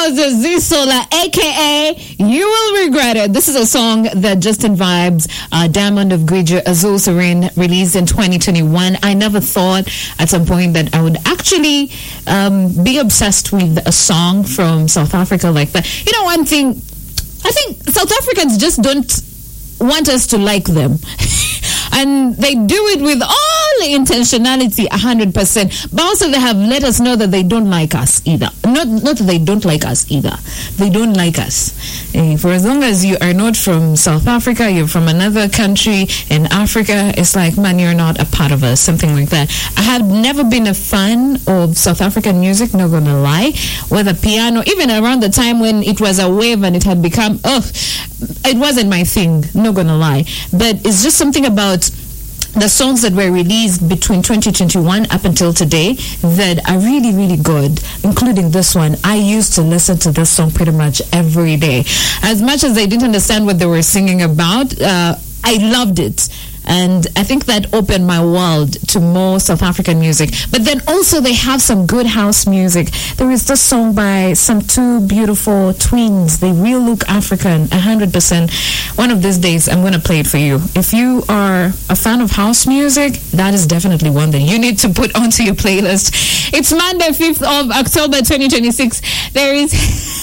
was Zisola, aka You Will Regret It. This is a song that Justin Vibes, Diamond of Gwejo, Azul Serene released in 2021. I never thought at some point that I would actually be obsessed with a song from South Africa like that. You know, one thing, I think South Africans just don't want us to like them. And they do it with all intentionality, 100%. But also they have let us know that they don't like us either. Not that they don't like us either. They don't like us. For as long as you are not from South Africa, you're from another country in Africa, it's like, man, you're not a part of us, something like that. I had never been a fan of South African music, not gonna lie. Whether piano, even around the time when it was a wave and it had become, it wasn't my thing, not gonna lie. But it's just something about the songs that were released between 2021 up until today that are really, really good, including this one. I used to listen to this song pretty much every day. As much as I didn't understand what they were singing about, I loved it. And I think that opened my world to more South African music. But then also they have some good house music. There is this song by some two beautiful twins. They really look African, 100%. One of these days, I'm going to play it for you. If you are a fan of house music, that is definitely one that you need to put onto your playlist. It's Monday, 5th of October, 2026. There is...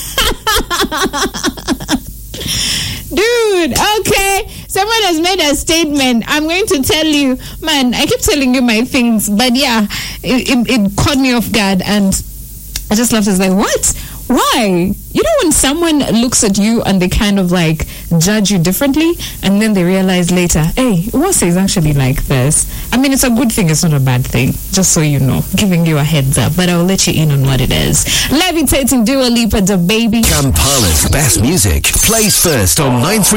Dude, okay. Someone has made a statement. I'm going to tell you, man, I keep telling you my things, but yeah, it caught me off guard, and I just laughed. I was like, what? Why? You know when someone looks at you and they kind of like judge you differently, and then they realize later, hey, Wase is actually like this. I mean, it's a good thing, it's not a bad thing, just so you know, giving you a heads up, but I'll let you in on what it is. Levitating Dua Lipa, the baby. Kampala's best music plays first on 93.